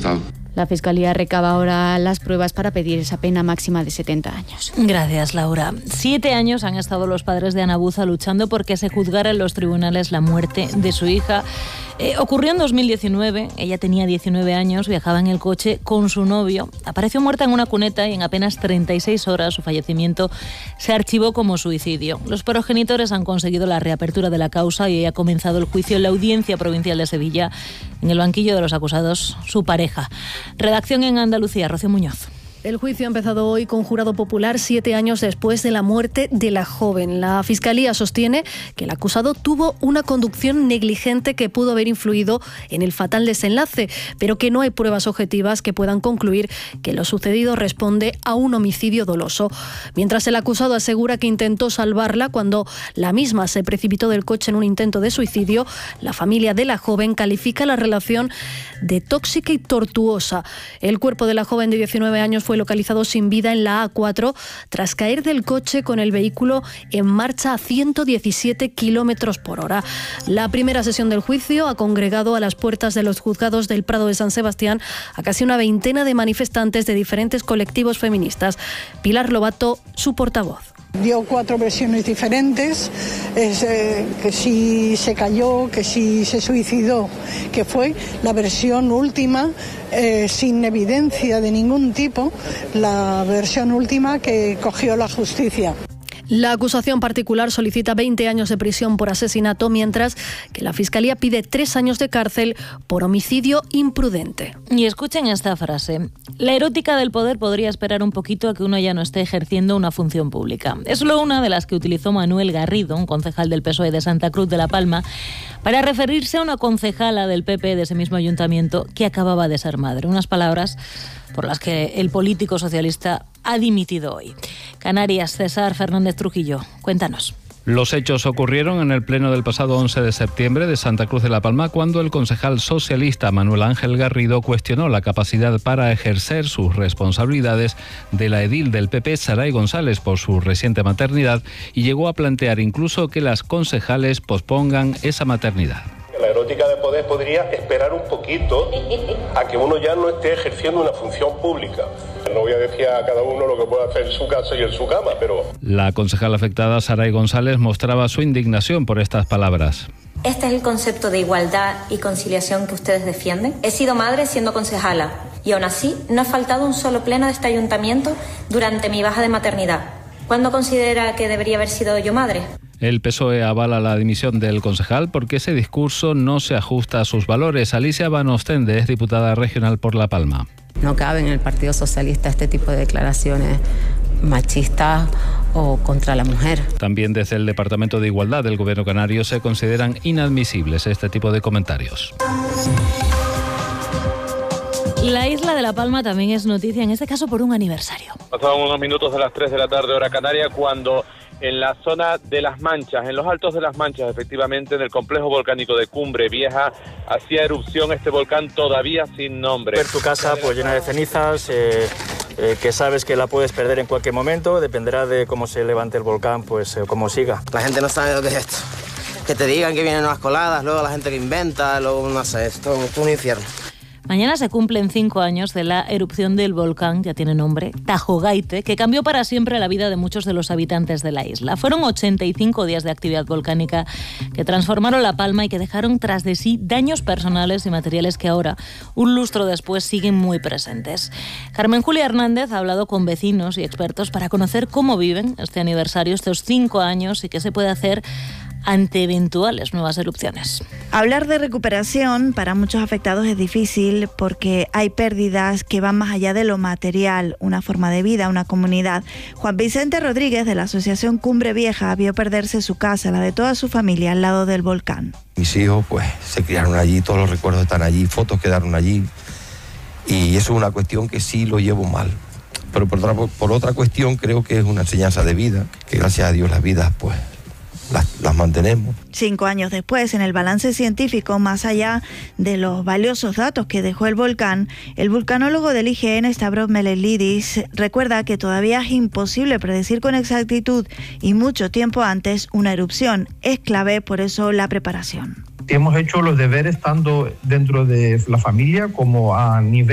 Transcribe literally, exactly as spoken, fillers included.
Estado. La Fiscalía recaba ahora las pruebas para pedir esa pena máxima de setenta años. Gracias, Laura. Siete años han estado los padres de Ana Buza luchando porque se juzgara en los tribunales la muerte de su hija. Eh, ocurrió en dos mil diecinueve, ella tenía diecinueve años, viajaba en el coche con su novio. Apareció muerta en una cuneta y en apenas treinta y seis horas su fallecimiento se archivó como suicidio. Los progenitores han conseguido la reapertura de la causa y hoy ha comenzado el juicio en la Audiencia Provincial de Sevilla. En el banquillo de los acusados, su pareja. Redacción en Andalucía, Rocío Muñoz. El juicio ha empezado hoy con jurado popular siete años después de la muerte de la joven. La Fiscalía sostiene que el acusado tuvo una conducción negligente que pudo haber influido en el fatal desenlace, pero que no hay pruebas objetivas que puedan concluir que lo sucedido responde a un homicidio doloso. Mientras el acusado asegura que intentó salvarla cuando la misma se precipitó del coche en un intento de suicidio, la familia de la joven califica la relación de tóxica y tortuosa. El cuerpo de la joven de diecinueve años fue localizado sin vida en la A cuatro tras caer del coche con el vehículo en marcha a ciento diecisiete kilómetros por hora. La primera sesión del juicio ha congregado a las puertas de los juzgados del Prado de San Sebastián a casi una veintena de manifestantes de diferentes colectivos feministas. Pilar Lobato, su portavoz. Dio cuatro versiones diferentes, es, eh, que si se cayó, que si se suicidó, que fue la versión última, eh, sin evidencia de ningún tipo, la versión última que cogió la justicia. La acusación particular solicita veinte años de prisión por asesinato, mientras que la Fiscalía pide tres años de cárcel por homicidio imprudente. Y escuchen esta frase. La erótica del poder podría esperar un poquito a que uno ya no esté ejerciendo una función pública. Es solo una de las que utilizó Manuel Garrido, un concejal del P S O E de Santa Cruz de la Palma, para referirse a una concejala del P P de ese mismo ayuntamiento que acababa de ser madre. Unas palabras por las que el político socialista ha dimitido hoy. Canarias, César Fernández Trujillo, cuéntanos. Los hechos ocurrieron en el pleno del pasado once de septiembre de Santa Cruz de la Palma, cuando el concejal socialista Manuel Ángel Garrido cuestionó la capacidad para ejercer sus responsabilidades de la edil del P P, Saray González, por su reciente maternidad, y llegó a plantear incluso que las concejales pospongan esa maternidad. La erótica de poder podría esperar un poquito a que uno ya no esté ejerciendo una función pública. No voy a decir a cada uno lo que puede hacer en su casa y en su cama, pero... La concejala afectada, Saray González, mostraba su indignación por estas palabras. ¿Este es el concepto de igualdad y conciliación que ustedes defienden? He sido madre siendo concejala y aún así no ha faltado un solo pleno de este ayuntamiento durante mi baja de maternidad. ¿Cuándo considera que debería haber sido yo madre? El P S O E avala la dimisión del concejal porque ese discurso no se ajusta a sus valores. Alicia Van Ostende es diputada regional por La Palma. No cabe en el Partido Socialista este tipo de declaraciones machistas o contra la mujer. También desde el Departamento de Igualdad del Gobierno canario se consideran inadmisibles este tipo de comentarios. La isla de La Palma también es noticia, en este caso por un aniversario. Pasaban unos minutos de las tres de la tarde, hora canaria, cuando en la zona de Las Manchas, en los altos de Las Manchas, efectivamente, en el complejo volcánico de Cumbre Vieja, hacía erupción este volcán todavía sin nombre. Ver tu casa pues llena de cenizas, eh, eh, que sabes que la puedes perder en cualquier momento, dependerá de cómo se levante el volcán, pues eh, cómo siga. La gente no sabe lo que es esto. Que te digan que vienen unas coladas, luego la gente que inventa, luego no sé, esto es un infierno. Mañana se cumplen cinco años de la erupción del volcán, ya tiene nombre, Tajogaite, que cambió para siempre la vida de muchos de los habitantes de la isla. Fueron ochenta y cinco días de actividad volcánica que transformaron La Palma y que dejaron tras de sí daños personales y materiales que ahora, un lustro después, siguen muy presentes. Carmen Julia Hernández ha hablado con vecinos y expertos para conocer cómo viven este aniversario, estos cinco años, y qué se puede hacer ante eventuales nuevas erupciones. Hablar de recuperación para muchos afectados es difícil porque hay pérdidas que van más allá de lo material, una forma de vida, una comunidad. Juan Vicente Rodríguez, de la Asociación Cumbre Vieja, vio perderse su casa, la de toda su familia, al lado del volcán. Mis hijos pues se criaron allí, todos los recuerdos están allí, fotos quedaron allí, y eso es una cuestión que sí lo llevo mal. Pero por otra, por otra cuestión creo que es una enseñanza de vida, que gracias a Dios las vidas pues Las, las mantenemos. Cinco años después, en el balance científico, más allá de los valiosos datos que dejó el volcán, el vulcanólogo del I G N, Stavros Melelidis, recuerda que todavía es imposible predecir con exactitud y mucho tiempo antes una erupción. Es clave, por eso, la preparación. Hemos hecho los deberes tanto dentro de la familia como a nivel